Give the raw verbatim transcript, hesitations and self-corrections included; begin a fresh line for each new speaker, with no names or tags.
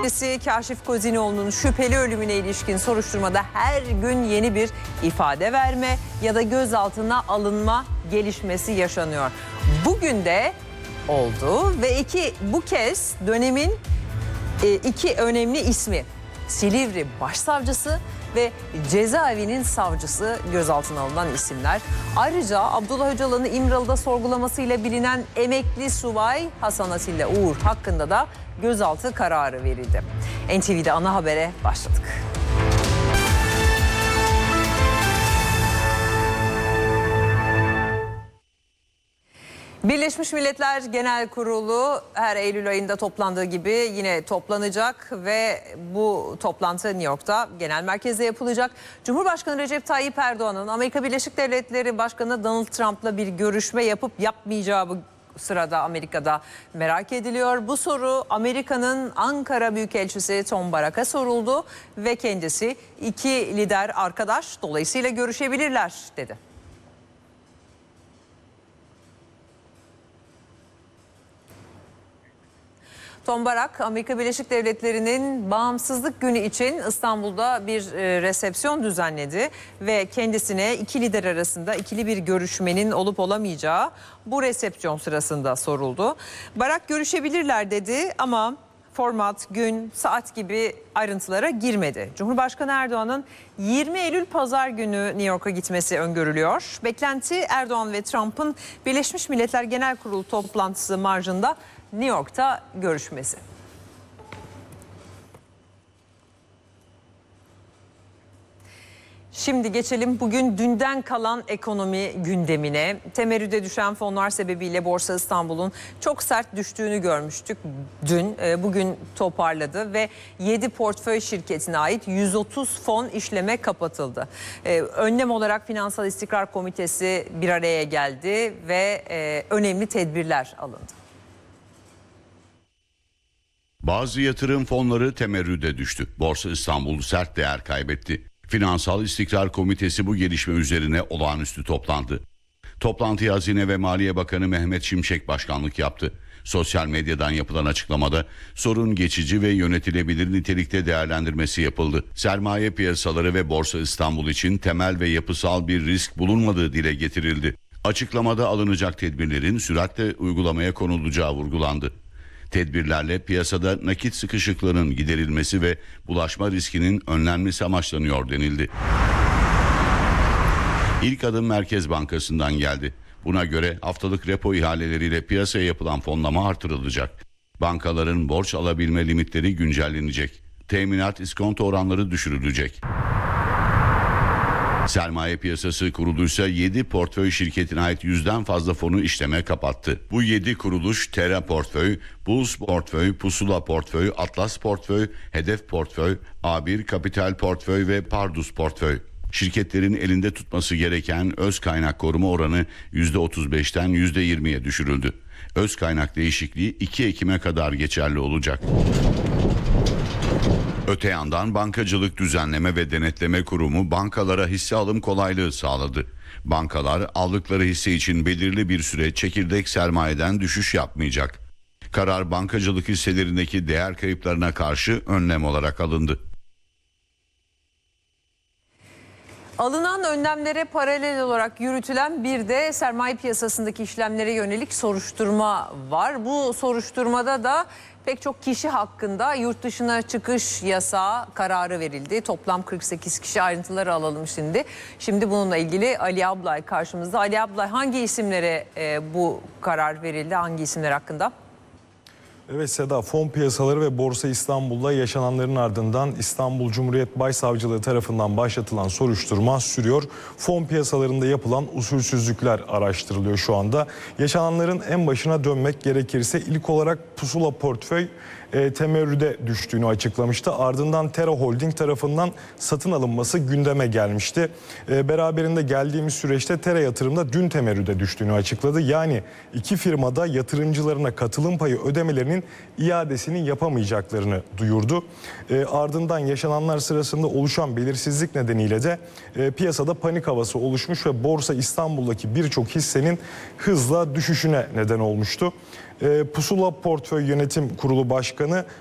Kaşif Kozinoğlu'nun şüpheli ölümüne ilişkin soruşturmada her gün yeni bir ifade verme ya da gözaltına alınma gelişmesi yaşanıyor. Bugün de oldu ve iki bu kez dönemin e, iki önemli ismi Silivri Başsavcısı ve cezaevinin savcısı gözaltına alınan isimler. Ayrıca Abdullah Öcalan'ı İmralı'da sorgulamasıyla bilinen emekli subay Hasan Atilla Uğur hakkında da gözaltı kararı verildi. N T V'de ana habere başladık. Birleşmiş Milletler Genel Kurulu her Eylül ayında toplandığı gibi yine toplanacak ve bu toplantı New York'ta genel merkezde yapılacak. Cumhurbaşkanı Recep Tayyip Erdoğan'ın Amerika Birleşik Devletleri Başkanı Donald Trump'la bir görüşme yapıp yapmayacağı bu sırada Amerika'da merak ediliyor. Bu soru Amerika'nın Ankara Büyükelçisi Tom Barak'a soruldu ve kendisi iki lider arkadaş dolayısıyla görüşebilirler dedi. Tom Barak, Amerika Birleşik Devletleri'nin bağımsızlık günü için İstanbul'da bir resepsiyon düzenledi ve kendisine iki lider arasında ikili bir görüşmenin olup olamayacağı bu resepsiyon sırasında soruldu. Barak görüşebilirler dedi ama format, gün, saat gibi ayrıntılara girmedi. Cumhurbaşkanı Erdoğan'ın yirmi Eylül Pazar günü New York'a gitmesi öngörülüyor. Beklenti Erdoğan ve Trump'ın Birleşmiş Milletler Genel Kurulu toplantısı marjında New York'ta görüşmesi. Şimdi geçelim bugün dünden kalan ekonomi gündemine. Temerrüde düşen fonlar sebebiyle Borsa İstanbul'un çok sert düştüğünü görmüştük dün. Bugün toparladı ve yedi portföy şirketine ait yüz otuz fon işleme kapatıldı. Önlem olarak Finansal İstikrar Komitesi bir araya geldi ve önemli tedbirler alındı.
Bazı yatırım fonları temerrüde düştü. Borsa İstanbul sert değer kaybetti. Finansal İstikrar Komitesi bu gelişme üzerine olağanüstü toplandı. Toplantıya Hazine ve Maliye Bakanı Mehmet Şimşek başkanlık yaptı. Sosyal medyadan yapılan açıklamada sorun geçici ve yönetilebilir nitelikte değerlendirmesi yapıldı. Sermaye piyasaları ve Borsa İstanbul için temel ve yapısal bir risk bulunmadığı dile getirildi. Açıklamada alınacak tedbirlerin süratle uygulamaya konulacağı vurgulandı. Tedbirlerle piyasada nakit sıkışıklığının giderilmesi ve bulaşma riskinin önlenmesi amaçlanıyor denildi. İlk adım Merkez Bankası'ndan geldi. Buna göre haftalık repo ihaleleriyle piyasaya yapılan fonlama artırılacak. Bankaların borç alabilme limitleri güncellenecek. Teminat iskonto oranları düşürülecek. Sermaye Piyasası Kuruluysa yedi portföy şirketine ait yüzden fazla fonu işleme kapattı. Bu yedi kuruluş Terra Portföy, Bulls Portföy, Pusula Portföy, Atlas Portföy, Hedef Portföy, A bir Kapital Portföy ve Pardus Portföy. Şirketlerin elinde tutması gereken öz kaynak koruma oranı yüzde otuz beşten yüzde yirmiye düşürüldü. Öz kaynak değişikliği iki Ekim'e kadar geçerli olacak. Öte yandan Bankacılık Düzenleme ve Denetleme Kurumu bankalara hisse alım kolaylığı sağladı. Bankalar aldıkları hisse için belirli bir süre çekirdek sermayeden düşüş yapmayacak. Karar bankacılık hisselerindeki değer kayıplarına karşı önlem olarak alındı.
Alınan önlemlere paralel olarak yürütülen bir de sermaye piyasasındaki işlemlere yönelik soruşturma var. Bu soruşturmada da pek çok kişi hakkında yurt dışına çıkış yasağı kararı verildi. Toplam kırk sekiz kişi, ayrıntıları alalım şimdi. Şimdi bununla ilgili Ali Ablay karşımızda. Ali Ablay, hangi isimlere e, bu karar verildi? Hangi isimler hakkında?
Evet Seda, fon piyasaları ve Borsa İstanbul'da yaşananların ardından İstanbul Cumhuriyet Başsavcılığı tarafından başlatılan soruşturma sürüyor. Fon piyasalarında yapılan usulsüzlükler araştırılıyor şu anda. Yaşananların en başına dönmek gerekirse ilk olarak Pusula Portföy e, temerrüde düştüğünü açıklamıştı. Ardından Terra Holding tarafından satın alınması gündeme gelmişti. E, beraberinde geldiğimiz süreçte Terra Yatırım'da dün temerrüde düştüğünü açıkladı. Yani iki firmada yatırımcılarına katılım payı ödemelerinin iadesini yapamayacaklarını duyurdu. E, ardından yaşananlar sırasında oluşan belirsizlik nedeniyle de e, piyasada panik havası oluşmuş ve Borsa İstanbul'daki birçok hissenin hızla düşüşüne neden olmuştu. E, Pusula Portföy Yönetim Kurulu Başkanı